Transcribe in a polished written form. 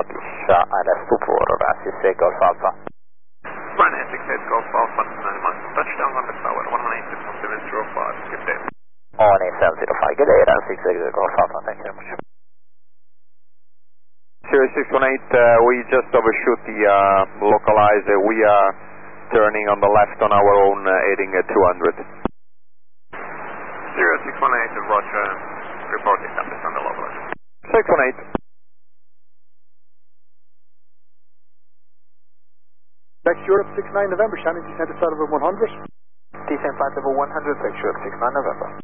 establish ILS 24, SSA Golf Alpha. Ryanair 68 Golf Alpha, 9 miles, touchdown on the tower, 186.705, good day. 18705, good day, and 680 Golf Alpha, thank you very much. 0618, we just overshoot the localizer. We are turning on the left on our own, heading at 200. 0618, Roger, report established on the localizer. 618. Next Europe 69 November, Shannon, descent to flight level 100. Descent flight level 100, Europe 69 November.